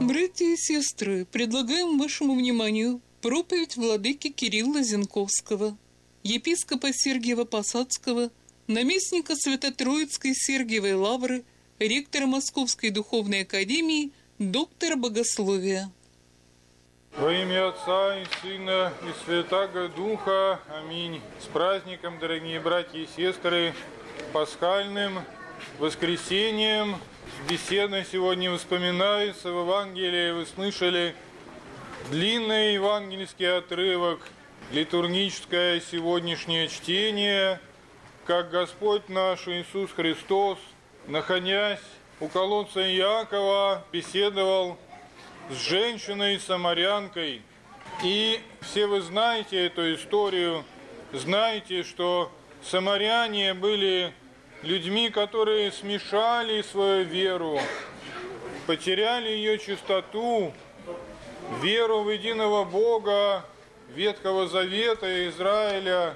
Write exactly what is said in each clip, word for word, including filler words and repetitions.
Братья и сестры, предлагаем вашему вниманию проповедь владыки Кирилла Зенковского, епископа Сергиева-Посадского, наместника Свято-Троицкой Сергиевой Лавры, ректора Московской Духовной Академии, доктора богословия. Во имя Отца и Сына и Святаго Духа. Аминь. С праздником, дорогие братья и сестры, пасхальным воскресением. Беседа сегодня вспоминается в Евангелии. Вы слышали длинный евангельский отрывок, литургическое сегодняшнее чтение, как Господь наш Иисус Христос, находясь у колодца Иакова, беседовал с женщиной-самарянкой. И все вы знаете эту историю, знаете, что самаряне были людьми, которые смешали свою веру, потеряли ее чистоту, веру в единого Бога, Ветхого Завета Израиля,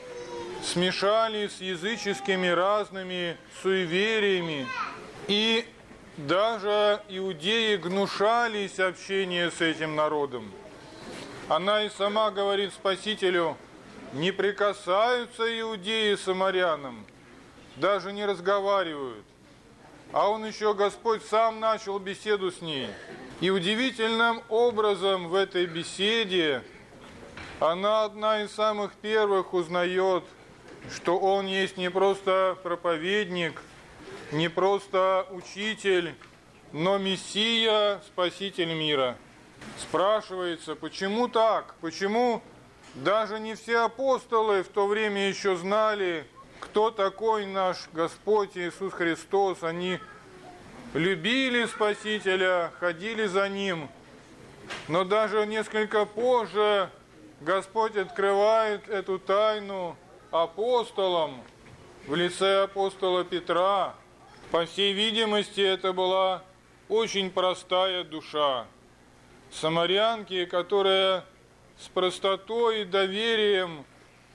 смешали с языческими разными суевериями. И даже иудеи гнушались общения с этим народом. Она и сама говорит Спасителю: не прикасаются иудеи самарянам, даже не разговаривают. А он еще, Господь, сам начал беседу с ней. И удивительным образом в этой беседе она одна из самых первых узнает, что он есть не просто проповедник, не просто учитель, но Мессия, Спаситель мира. Спрашивается, почему так? Почему даже не все апостолы в то время еще знали, кто такой наш Господь Иисус Христос? Они любили Спасителя, ходили за Ним. Но даже несколько позже Господь открывает эту тайну апостолам в лице апостола Петра. По всей видимости, это была очень простая душа самарянки, которая с простотой и доверием,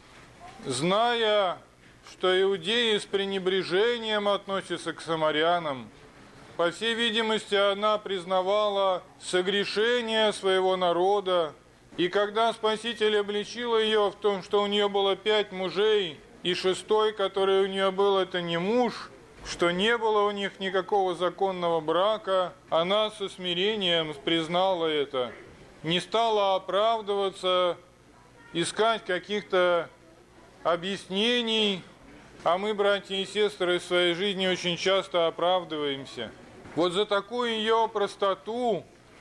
зная, что иудеи с пренебрежением относятся к самарянам, по всей видимости, она признавала согрешение своего народа. И когда Спаситель обличил ее в том, что у нее было пять мужей, и шестой, который у нее был, это не муж, что не было у них никакого законного брака, она со смирением признала это, не стала оправдываться, искать каких-то объяснений, а мы, братья и сестры, в своей жизни очень часто оправдываемся. Вот за такую ее простоту,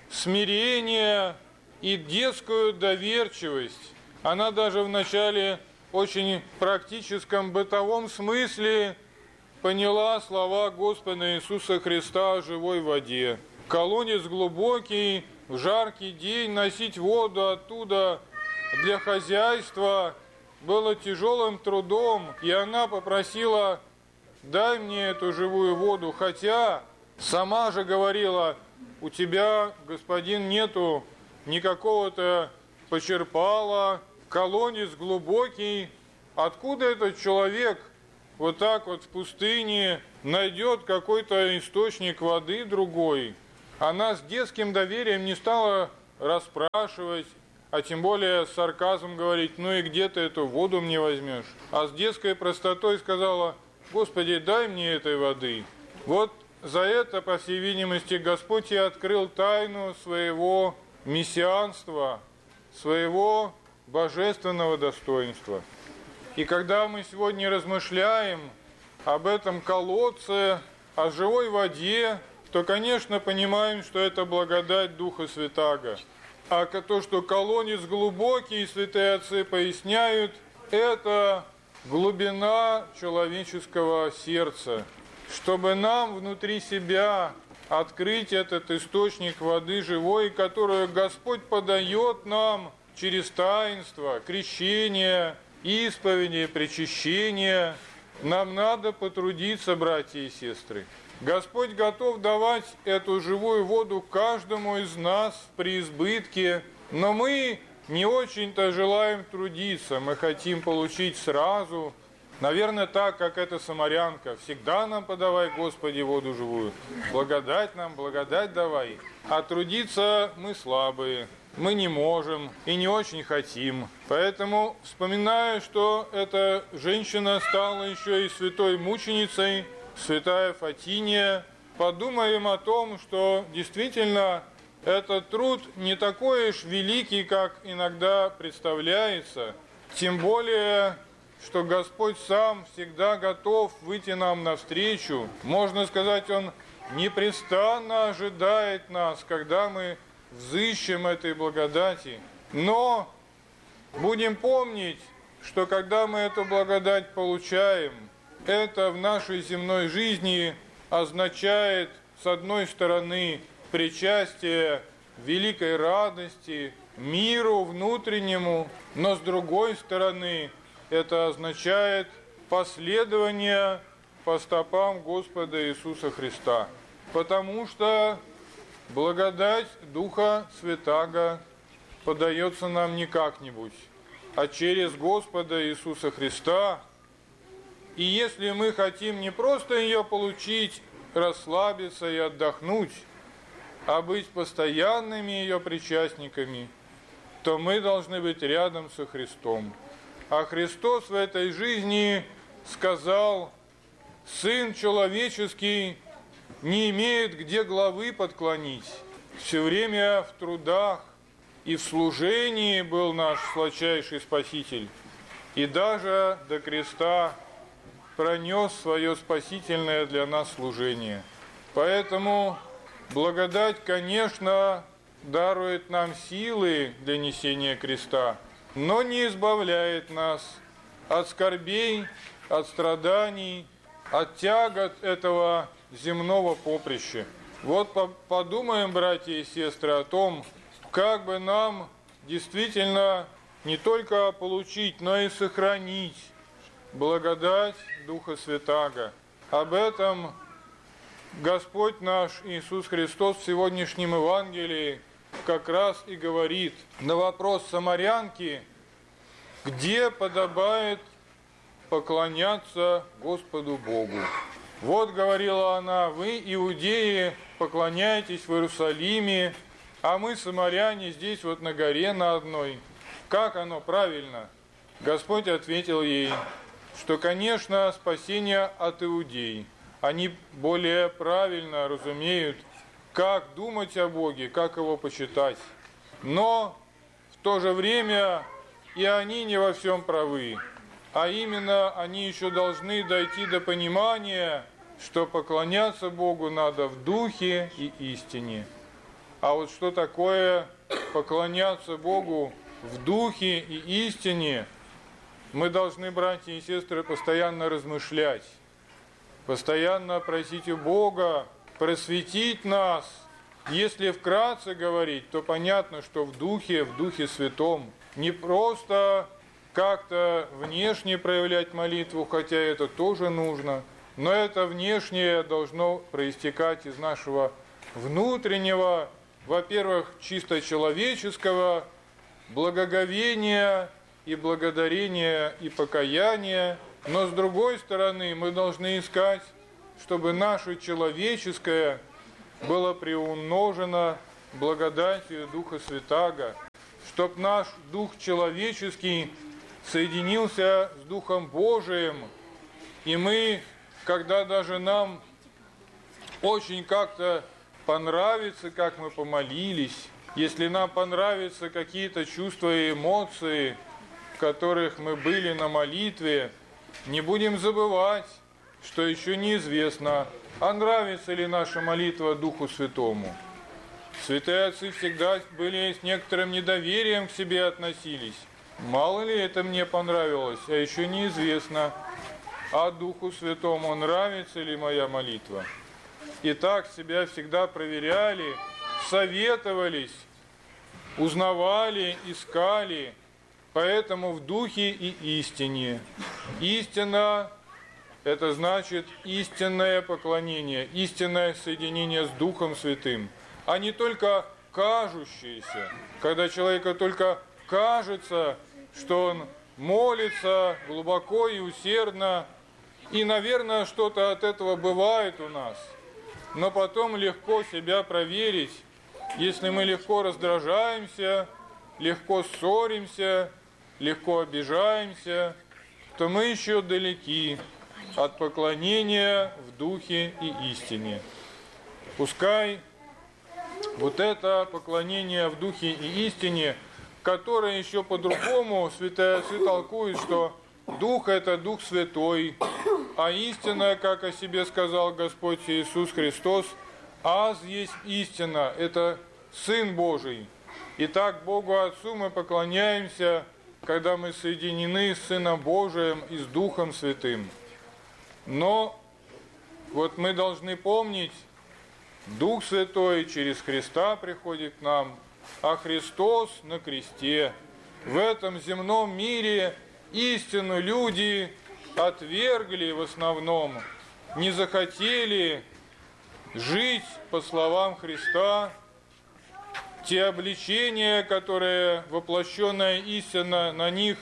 смирение и детскую доверчивость она даже в начале очень практическом бытовом смысле поняла слова Господа Иисуса Христа о живой воде. Колодец глубокий, в жаркий день носить воду оттуда для хозяйства было тяжелым трудом, и она попросила: дай мне эту живую воду, хотя сама же говорила: у тебя, господин, нету никакого-то почерпала, колодец глубокий, откуда этот человек вот так вот в пустыне найдет какой-то источник воды другой? Она с детским доверием не стала расспрашивать, а тем более с сарказмом говорить: ну и где ты эту воду мне возьмешь? А с детской простотой сказала: Господи, дай мне этой воды. Вот за это, по всей видимости, Господь и открыл тайну своего мессианства, своего божественного достоинства. И когда мы сегодня размышляем об этом колодце, о живой воде, то, конечно, понимаем, что это благодать Духа Святаго. А то, что колодец глубокий, святые отцы поясняют, это глубина человеческого сердца. Чтобы нам внутри себя открыть этот источник воды живой, которую Господь подает нам через таинство, крещение, исповеди, причащения, нам надо потрудиться, братья и сестры. Господь готов давать эту живую воду каждому из нас в преизбытке, но мы не очень-то желаем трудиться, мы хотим получить сразу, Наверное, так, как эта самарянка. Всегда нам подавай, Господи, воду живую. Благодать нам, благодать давай. А трудиться мы слабые, мы не можем и не очень хотим. Поэтому, вспоминая, что эта женщина стала еще и святой мученицей, святая Фатиния, подумаем о том, что действительно этот труд не такой уж великий, как иногда представляется. Тем более, что Господь сам всегда готов выйти нам навстречу. Можно сказать, Он непрестанно ожидает нас, когда мы взыщем этой благодати. Но будем помнить, что когда мы эту благодать получаем, это в нашей земной жизни означает, с одной стороны, причастие великой радости, миру внутреннему, но с другой стороны, это означает последование по стопам Господа Иисуса Христа. Потому что благодать Духа Святаго подается нам не как-нибудь, а через Господа Иисуса Христа. И если мы хотим не просто ее получить, расслабиться и отдохнуть, а быть постоянными ее причастниками, то мы должны быть рядом со Христом. А Христос в этой жизни сказал: «Сын человеческий не имеет где главы подклонить». Все время в трудах и в служении был наш сладчайший Спаситель. И даже до креста пронес свое спасительное для нас служение. Поэтому благодать, конечно, дарует нам силы для несения креста, но не избавляет нас от скорбей, от страданий, от тягот этого земного поприща. Вот подумаем, братья и сестры, о том, как бы нам действительно не только получить, но и сохранить благодать Духа Святаго. Об этом Господь наш Иисус Христос в сегодняшнем Евангелии как раз и говорит на вопрос самарянки, где подобает поклоняться Господу Богу. Вот, говорила она, вы, иудеи, поклоняетесь в Иерусалиме, а мы, самаряне, здесь вот на горе на одной. Как оно правильно? Господь ответил ей, что, конечно, спасение от иудей. Они более правильно разумеют, как думать о Боге, как Его почитать. Но в то же время и они не во всем правы. А именно, они еще должны дойти до понимания, что поклоняться Богу надо в духе и истине. А вот что такое поклоняться Богу в духе и истине, мы должны, братья и сестры, постоянно размышлять, постоянно просить у Бога просветить нас. Если вкратце говорить, то понятно, что в духе, в Духе Святом, не просто как-то внешне проявлять молитву, хотя это тоже нужно, но это внешнее должно проистекать из нашего внутреннего, во-первых, чисто человеческого благоговения и благодарения и покаяния, но с другой стороны мы должны искать, чтобы наше человеческое было приумножено благодатью Духа Святаго, чтоб наш дух человеческий соединился с Духом Божиим, и мы, когда даже нам очень как-то понравится, как мы помолились, если нам понравятся какие-то чувства и эмоции, в которых мы были на молитве, не будем забывать, что еще неизвестно, а нравится ли наша молитва Духу Святому. Святые отцы всегда были с некоторым недоверием к себе относились. Мало ли это мне понравилось, а еще неизвестно, а Духу Святому нравится ли моя молитва. И так себя всегда проверяли, советовались, узнавали, искали, поэтому в духе и истине. Истина – это значит истинное поклонение, истинное соединение с Духом Святым, а не только кажущееся, когда человеку только кажется, что он молится глубоко и усердно, и, наверное, что-то от этого бывает у нас. Но потом легко себя проверить, если мы легко раздражаемся, легко ссоримся, легко обижаемся, то мы еще далеки от поклонения в духе и истине. Пускай вот это поклонение в духе и истине, которое еще по-другому святые отцы толкуют, что Дух – это Дух Святой, а истина, как о себе сказал Господь Иисус Христос, аз есть истина, это Сын Божий. Итак, Богу Отцу мы поклоняемся, когда мы соединены с Сыном Божиим и с Духом Святым. Но вот мы должны помнить, Дух Святой через Христа приходит к нам, а Христос на кресте. В этом земном мире истину люди отвергли в основном, не захотели жить по словам Христа. Те обличения, которые воплощенная истина на них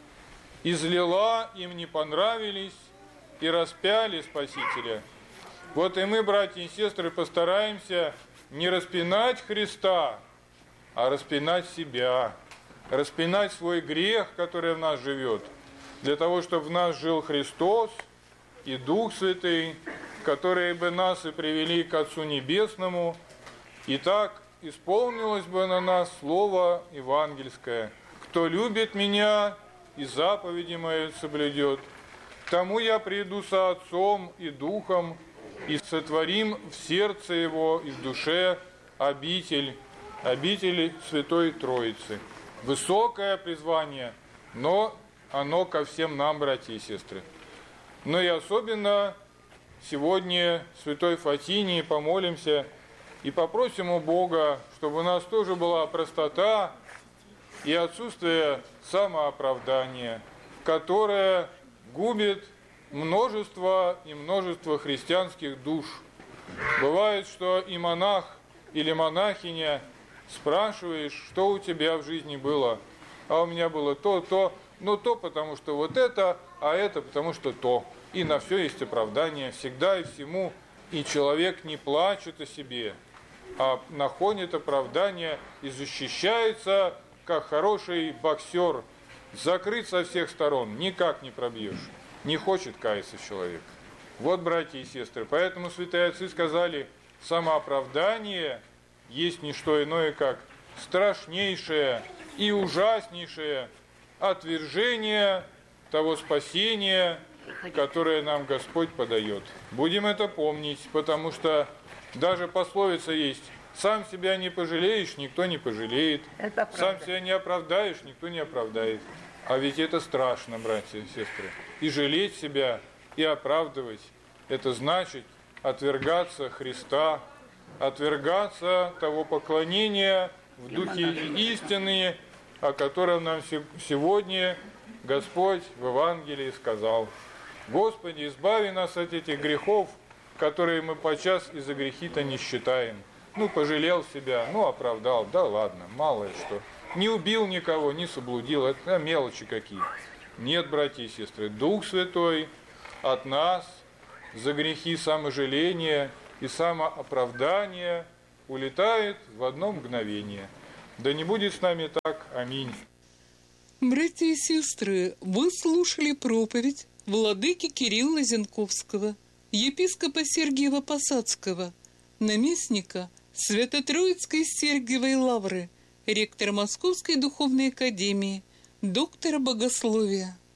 излила, им не понравились и распяли Спасителя. Вот и мы, братья и сестры, постараемся не распинать Христа, а распинать себя, распинать свой грех, который в нас живет, для того, чтобы в нас жил Христос и Дух Святый, которые бы нас и привели к Отцу Небесному, и так исполнилось бы на нас слово евангельское: «Кто любит меня и заповеди мои соблюдет, к тому я приду со Отцом и Духом, и сотворим в сердце его и в душе обитель, обитель Святой Троицы». Высокое призвание, но оно ко всем нам, братья и сестры. Но и особенно сегодня святой Фатинии помолимся и попросим у Бога, чтобы у нас тоже была простота и отсутствие самооправдания, которое губит множество и множество христианских душ. Бывает, что и монах или монахиня спрашиваешь, что у тебя в жизни было, а у меня было то, то, ну то потому что вот это, а это потому что то. И на все есть оправдание, всегда и всему, и человек не плачет о себе, а находит оправдание и защищается, как хороший боксер, закрыт со всех сторон, никак не пробьешь, не хочет каяться человек. Вот, братья и сестры, поэтому святые отцы сказали, самооправдание есть не что иное, как страшнейшее и ужаснейшее отвержение того спасения, которое нам Господь подает. Будем это помнить, потому что даже пословица есть: сам себя не пожалеешь, никто не пожалеет. Сам себя не оправдаешь, никто не оправдает. А ведь это страшно, братья и сестры. И жалеть себя, и оправдывать, это значит отвергаться Христа, отвергаться того поклонения в духе истины, о котором нам сегодня Господь в Евангелии сказал. Господи, избави нас от этих грехов, которые мы подчас из-за грехи-то не считаем. Ну, пожалел себя, ну, оправдал, да ладно, мало ли что. Не убил никого, не соблудил, это мелочи какие. Нет, братья и сестры, Дух Святой от нас за грехи саможаления и самооправдания улетает в одно мгновение. Да не будет с нами так. Аминь. Братья и сестры, вы слушали проповедь владыки Кирилла Зенковского, епископа Сергиева Посадского, наместника Свято-Троицкой Сергиевой Лавры, ректора Московской Духовной Академии, доктора богословия.